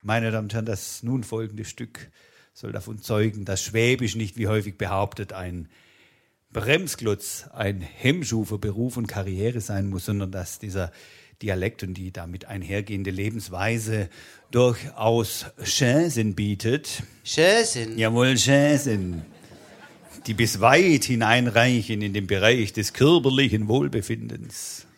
Meine Damen und Herren, das nun folgende Stück soll davon zeugen, dass Schwäbisch nicht, wie häufig behauptet, ein Bremsklotz, ein Hemmschuh für Beruf und Karriere sein muss, sondern dass dieser Dialekt und die damit einhergehende Lebensweise durchaus Chancen bietet. Chancen? Jawohl, Chancen. Die bis weit hineinreichen in den Bereich des körperlichen Wohlbefindens.